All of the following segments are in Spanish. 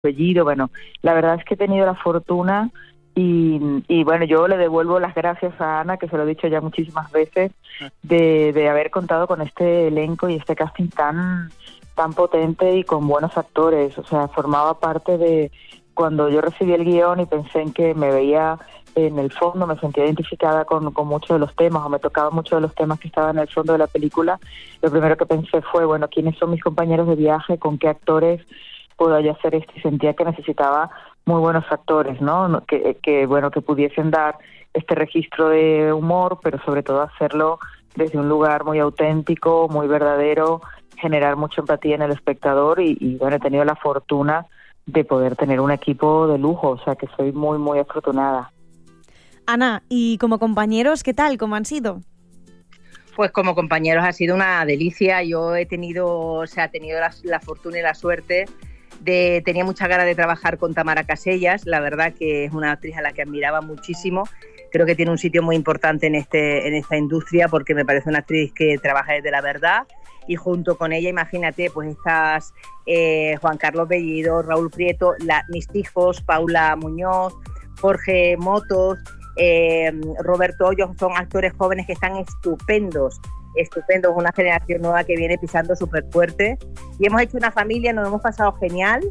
apellido. Bueno, la verdad es que he tenido la fortuna y bueno, yo le devuelvo las gracias a Ana, que se lo he dicho ya muchísimas veces, de haber contado con este elenco y este casting tan potente y con buenos actores. O sea, formaba parte de cuando yo recibí el guión y pensé en que me veía en el fondo, me sentía identificada con muchos de los temas, o me tocaban muchos de los temas que estaban en el fondo de la película. Lo primero que pensé fue, bueno, ¿quiénes son mis compañeros de viaje? ¿Con qué actores puedo yo hacer esto? Y sentía que necesitaba muy buenos actores, ¿no? Que bueno, que pudiesen dar este registro de humor, pero sobre todo hacerlo desde un lugar muy auténtico, muy verdadero, generar mucha empatía en el espectador y bueno, he tenido la fortuna de poder tener un equipo de lujo, o sea que soy muy, muy afortunada. Ana, y como compañeros, ¿qué tal? ¿Cómo han sido? Pues como compañeros ha sido una delicia. Yo he tenido la fortuna y la suerte tenía muchas ganas de trabajar con Tamara Casellas. La verdad que es una actriz a la que admiraba muchísimo. Creo que tiene un sitio muy importante en esta industria, porque me parece una actriz que trabaja desde la verdad. Y junto con ella, imagínate, pues estás Juan Carlos Bellido, Raúl Prieto, mis hijos, Paula Muñoz, Jorge Motos, Roberto Hoyos, son actores jóvenes que están estupendos, una generación nueva que viene pisando súper fuerte. Y hemos hecho una familia, nos hemos pasado genial.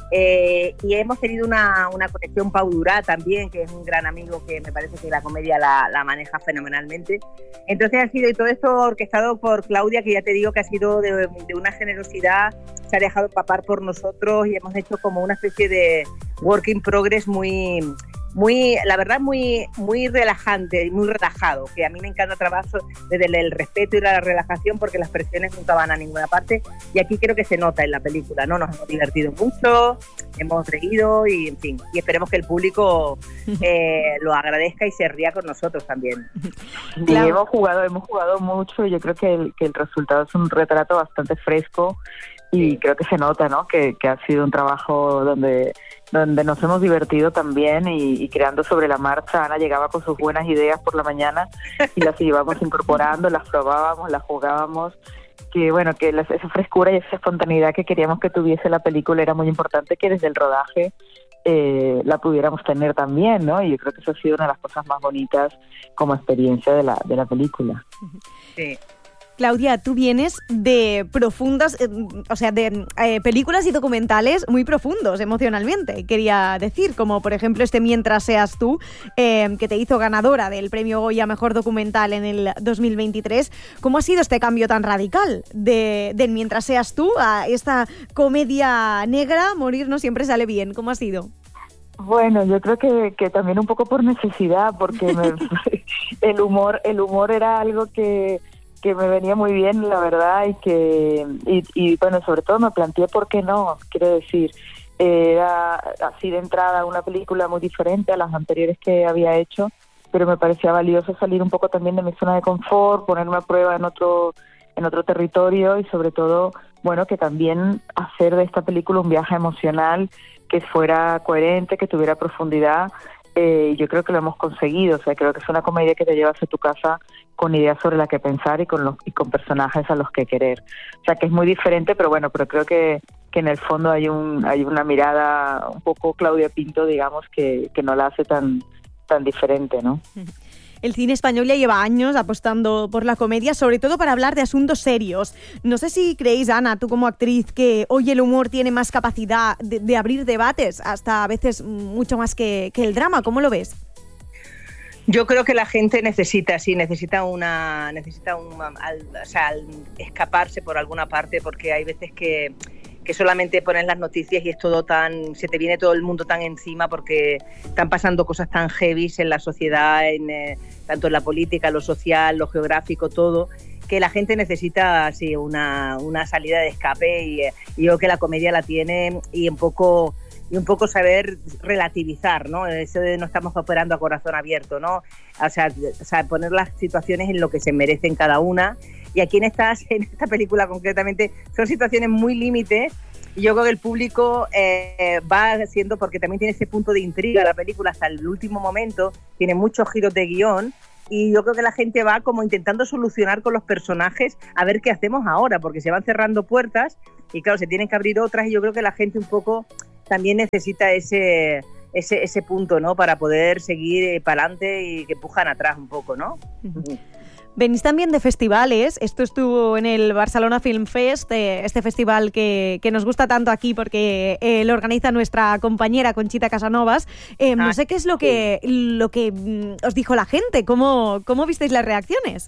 Y hemos tenido una conexión. Pau Durá también, que es un gran amigo, que me parece que la comedia la maneja fenomenalmente. Entonces ha sido, y todo esto orquestado por Claudia, que ya te digo que ha sido de una generosidad, se ha dejado papar por nosotros y hemos hecho como una especie de work in progress muy, la verdad, muy relajante y muy relajado, que a mí me encanta trabajar desde el respeto y la relajación, porque las presiones nunca van a ninguna parte, y aquí creo que se nota en la película, ¿no? Nos hemos divertido mucho, hemos reído y en fin, y esperemos que el público lo agradezca y se ría con nosotros también. Sí, hemos jugado mucho y yo creo que el resultado es un retrato bastante fresco y creo que se nota, ¿no? Que ha sido un trabajo donde nos hemos divertido también y creando sobre la marcha. Ana llegaba con sus buenas ideas por la mañana y las íbamos incorporando, las probábamos, las jugábamos. Que bueno, que esa frescura y esa espontaneidad que queríamos que tuviese la película era muy importante, que desde el rodaje la pudiéramos tener también, ¿no? Y yo creo que eso ha sido una de las cosas más bonitas como experiencia de la película. Sí. Claudia, tú vienes de profundas, de películas y documentales muy profundos emocionalmente, quería decir, como por ejemplo Mientras seas tú, que te hizo ganadora del premio Goya Mejor Documental en el 2023. ¿Cómo ha sido este cambio tan radical de Mientras seas tú a esta comedia negra, Morir no siempre sale bien? ¿Cómo ha sido? Bueno, yo creo que también un poco por necesidad, porque el humor era algo que me venía muy bien, la verdad, y bueno, sobre todo me planteé por qué no, quiero decir, era así de entrada una película muy diferente a las anteriores que había hecho, pero me parecía valioso salir un poco también de mi zona de confort, ponerme a prueba en otro territorio y sobre todo, bueno, que también hacer de esta película un viaje emocional que fuera coherente, que tuviera profundidad. Yo creo que lo hemos conseguido, o sea, creo que es una comedia que te llevas a tu casa con ideas sobre las que pensar y con personajes a los que querer. O sea, que es muy diferente, pero bueno, pero creo que en el fondo hay una mirada un poco Claudia Pinto, digamos, que no la hace tan diferente, ¿no? El cine español ya lleva años apostando por la comedia, sobre todo para hablar de asuntos serios. No sé si creéis, Ana, tú como actriz, que hoy el humor tiene más capacidad de abrir debates, hasta a veces mucho más que el drama. ¿Cómo lo ves? Yo creo que la gente necesita escaparse por alguna parte, porque hay veces que solamente pones las noticias y es todo se te viene todo el mundo tan encima, porque están pasando cosas tan heavy en la sociedad, tanto en la política, lo social, lo geográfico, todo, que la gente necesita así una salida de escape, y yo creo que la comedia la tiene, y un poco saber relativizar, ¿no? Eso de no estamos operando a corazón abierto, ¿no? O sea, poner las situaciones en lo que se merecen cada una. Y aquí en esta película concretamente son situaciones muy límites, y yo creo que el público va haciendo, porque también tiene ese punto de intriga la película hasta el último momento, tiene muchos giros de guión, y yo creo que la gente va como intentando solucionar con los personajes a ver qué hacemos ahora, porque se van cerrando puertas y claro, se tienen que abrir otras, y yo creo que la gente un poco también necesita ese punto, ¿no? Para poder seguir para adelante y que empujan atrás un poco, ¿no? Venís también de festivales. Esto estuvo en el Barcelona Film Fest, este festival que nos gusta tanto aquí porque lo organiza nuestra compañera Conchita Casanovas. No sé qué es lo que os dijo la gente. ¿Cómo visteis las reacciones?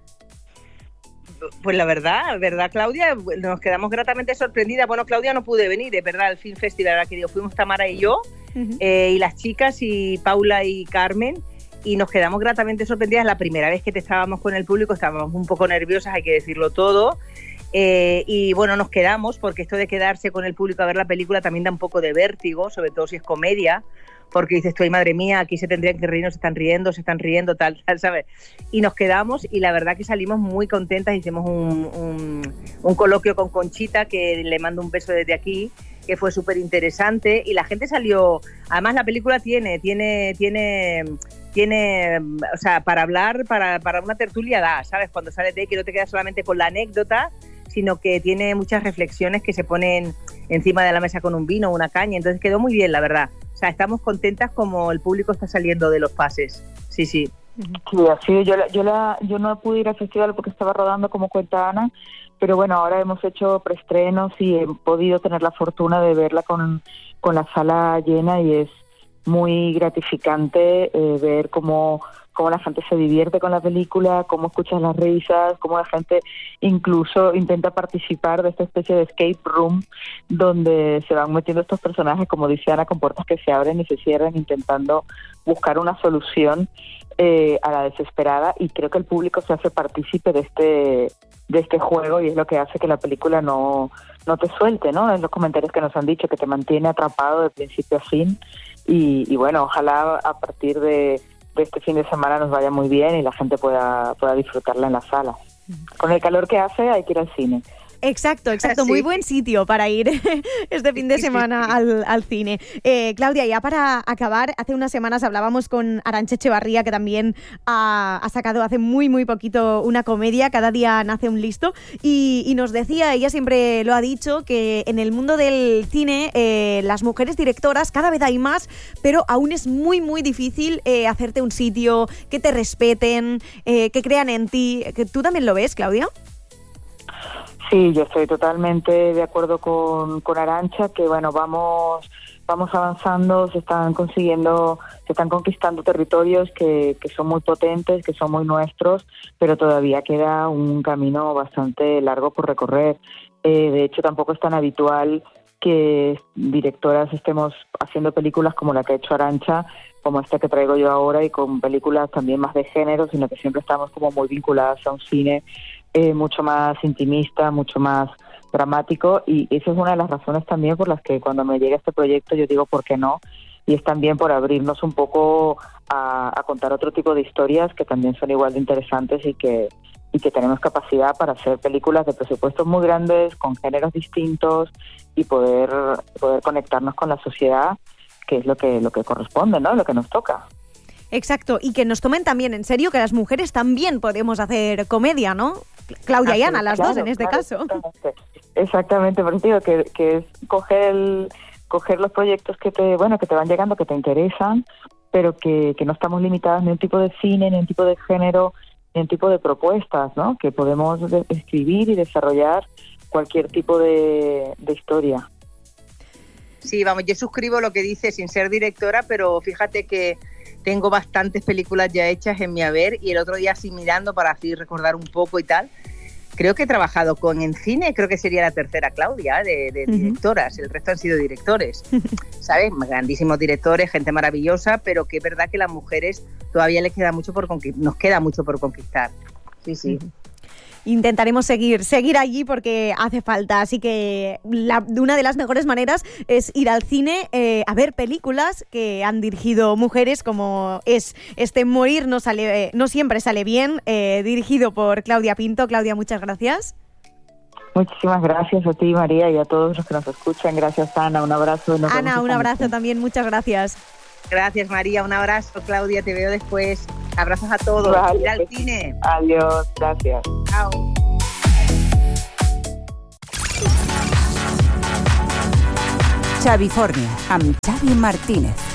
Pues la verdad, Claudia, nos quedamos gratamente sorprendidas. Bueno, Claudia no pude venir, es verdad, al Film Festival, ahora que fuimos Tamara y yo, y las chicas, y Paula y Carmen, y nos quedamos gratamente sorprendidas. La primera vez que estábamos con el público estábamos un poco nerviosas, hay que decirlo todo, y bueno, nos quedamos, porque esto de quedarse con el público a ver la película también da un poco de vértigo, sobre todo si es comedia, porque dices, estoy madre mía, aquí se tendrían que reír, se están riendo, tal, ¿sabes? Y nos quedamos, y la verdad que salimos muy contentas. Hicimos un coloquio con Conchita, que le mando un beso desde aquí, que fue súper interesante, y la gente salió. Además, la película tiene, o sea, para hablar, para una tertulia da, ¿sabes? Cuando sales de ahí, que no te quedas solamente con la anécdota, sino que tiene muchas reflexiones que se ponen encima de la mesa con un vino o una caña. Entonces quedó muy bien, la verdad. O sea, estamos contentas como el público está saliendo de los pases. Sí. Sí, así yo no pude ir al festival porque estaba rodando, como cuenta Ana, pero bueno, ahora hemos hecho preestrenos y he podido tener la fortuna de verla con la sala llena, y es muy gratificante ver cómo la gente se divierte con la película, cómo escuchas las risas, cómo la gente incluso intenta participar de esta especie de escape room donde se van metiendo estos personajes, como dice Ana, con puertas que se abren y se cierran, intentando buscar una solución a la desesperada, y creo que el público se hace partícipe de este juego, y es lo que hace que la película no te suelte, ¿no? En los comentarios que nos han dicho, que te mantiene atrapado de principio a fin, y bueno, ojalá a partir de este fin de semana nos vaya muy bien y la gente pueda disfrutarla en las salas. Con el calor que hace hay que ir al cine. Exacto, sí. Muy buen sitio para ir este fin de semana al cine. Claudia, ya para acabar, hace unas semanas hablábamos con Arantxa Echevarría, que también ha sacado hace muy, muy poquito una comedia, Cada día nace un listo, y nos decía, ella siempre lo ha dicho, que en el mundo del cine las mujeres directoras cada vez hay más, pero aún es muy, muy difícil hacerte un sitio, que te respeten, que crean en ti. ¿Tú también lo ves, Claudia? Sí, yo estoy totalmente de acuerdo con Arantxa, que bueno, vamos avanzando, se están conquistando territorios que son muy potentes, que son muy nuestros, pero todavía queda un camino bastante largo por recorrer. De hecho, tampoco es tan habitual que directoras estemos haciendo películas como la que ha hecho Arantxa, como esta que traigo yo ahora, y con películas también más de género, sino que siempre estamos como muy vinculadas a un cine mucho más intimista, mucho más dramático, y esa es una de las razones también por las que cuando me llega este proyecto yo digo ¿por qué no? Y es también por abrirnos un poco a contar otro tipo de historias que también son igual de interesantes, y que tenemos capacidad para hacer películas de presupuestos muy grandes, con géneros distintos, y poder conectarnos con la sociedad, que es lo que corresponde, ¿no? Lo que nos toca. Exacto, y que nos tomen también en serio que las mujeres también podemos hacer comedia, ¿no? Claudia y Ana, las dos en este caso. Exactamente, por eso digo que es coger los proyectos que te van llegando, que te interesan, pero que no estamos limitadas ni a un tipo de cine, ni a un tipo de género, ni a un tipo de propuestas, ¿no? Que podemos escribir y desarrollar cualquier tipo de historia. Sí, vamos, yo suscribo lo que dice sin ser directora, pero fíjate que tengo bastantes películas ya hechas en mi haber, y el otro día así mirando para así recordar un poco y tal, creo que he trabajado en cine, creo que sería la tercera Claudia de directoras, el resto han sido directores, ¿sabes? Grandísimos directores, gente maravillosa, pero que es verdad que las mujeres todavía nos queda mucho por conquistar. Sí. Intentaremos seguir allí porque hace falta, así que una de las mejores maneras es ir al cine a ver películas que han dirigido mujeres, como es Morir no siempre sale bien, dirigido por Claudia Pinto. Claudia, muchas gracias. Muchísimas gracias a ti, María, y a todos los que nos escuchan. Gracias, Ana, un abrazo. Ana, un abrazo también, muchas gracias. Gracias, María, un abrazo. Claudia, te veo después. Abrazos a todos. Vale, ir al cine. Adiós, gracias. Chao. Xavifornia, amb Xavi Martínez.